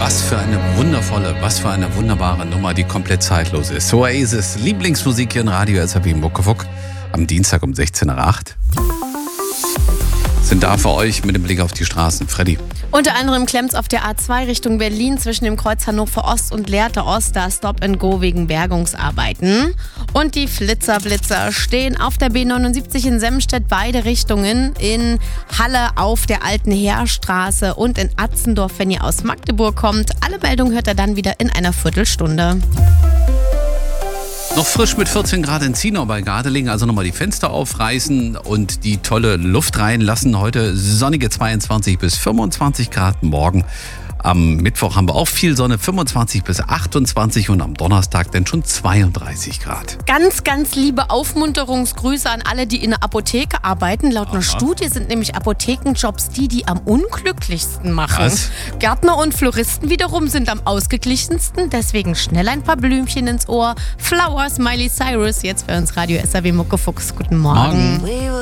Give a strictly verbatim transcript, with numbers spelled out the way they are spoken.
Was für eine wundervolle, was für eine wunderbare Nummer, die komplett zeitlos ist. Oasis, Lieblingsmusik hier in Radio S R W Muckefuck am Dienstag um sechzehn Uhr acht. Sind da für euch mit dem Blick auf die Straßen. Freddy. Unter anderem klemmt's auf der A zwei Richtung Berlin zwischen dem Kreuz Hannover Ost und Lehrte Ost, da Stop and Go wegen Bergungsarbeiten. Und die Flitzerblitzer stehen auf der B neunundsiebzig in Semstedt, beide Richtungen, in Halle auf der Alten Heerstraße und in Atzendorf, wenn ihr aus Magdeburg kommt. Alle Meldungen hört ihr dann wieder in einer Viertelstunde. Noch frisch mit vierzehn Grad in Zienau bei Gardelegen, also nochmal die Fenster aufreißen und die tolle Luft reinlassen. Heute sonnige zweiundzwanzig bis fünfundzwanzig Grad, morgen am Mittwoch haben wir auch viel Sonne, fünfundzwanzig bis achtundzwanzig und am Donnerstag dann schon zweiunddreißig Grad. Ganz, ganz liebe Aufmunterungsgrüße an alle, die in der Apotheke arbeiten. Laut einer Aha. Studie sind nämlich Apothekenjobs die, die am unglücklichsten machen. Was? Gärtner und Floristen wiederum sind am ausgeglichensten. Deswegen schnell ein paar Blümchen ins Ohr. Flowers, Miley Cyrus, jetzt für uns Radio S R W Muckefuchs. Guten Morgen. Morgen.